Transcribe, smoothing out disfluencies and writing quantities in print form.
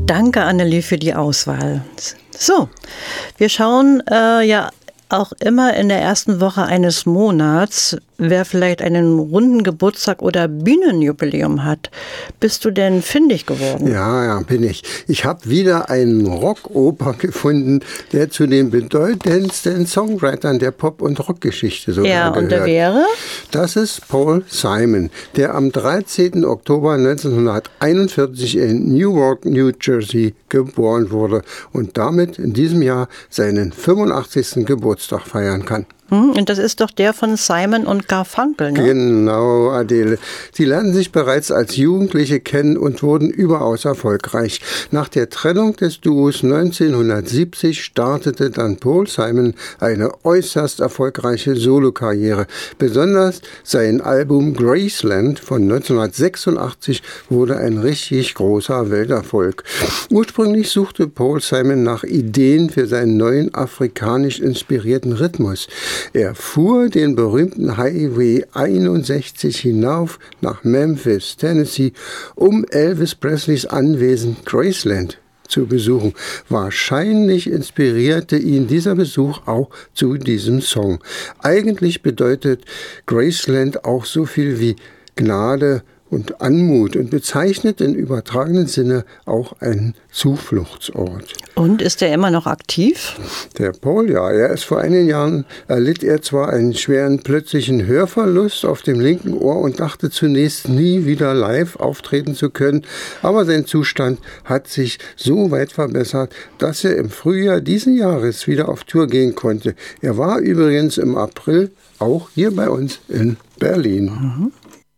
Danke, Annelie, für die Auswahl. So, wir schauen ja auch immer in der ersten Woche eines Monats, wer vielleicht einen runden Geburtstag oder Bühnenjubiläum hat. Bist du denn fündig geworden? Ja, bin ich. Ich habe wieder einen Rockoper gefunden, der zu den bedeutendsten Songwritern der Pop- und Rockgeschichte sogar gehört. Ja, und der wäre? Das ist Paul Simon, der am 13. Oktober 1941 in Newark, New Jersey geboren wurde und damit in diesem Jahr seinen 85. Geburtstag feiern kann. Und das ist doch der von Simon und Garfunkel, ne? Genau, Adele. Sie lernten sich bereits als Jugendliche kennen und wurden überaus erfolgreich. Nach der Trennung des Duos 1970 startete dann Paul Simon eine äußerst erfolgreiche Solokarriere. Besonders sein Album Graceland von 1986 wurde ein richtig großer Welterfolg. Ursprünglich suchte Paul Simon nach Ideen für seinen neuen afrikanisch inspirierten Rhythmus. Er fuhr den berühmten Highway 61 hinauf nach Memphis, Tennessee, um Elvis Presleys Anwesen Graceland zu besuchen. Wahrscheinlich inspirierte ihn dieser Besuch auch zu diesem Song. Eigentlich bedeutet Graceland auch so viel wie Gnade und Anmut und bezeichnet im übertragenen Sinne auch einen Zufluchtsort. Und ist er immer noch aktiv? Der Paul, ja. Vor einigen Jahren erlitt er zwar einen schweren plötzlichen Hörverlust auf dem linken Ohr und dachte zunächst nie wieder live auftreten zu können, aber sein Zustand hat sich so weit verbessert, dass er im Frühjahr diesen Jahres wieder auf Tour gehen konnte. Er war übrigens im April auch hier bei uns in Berlin.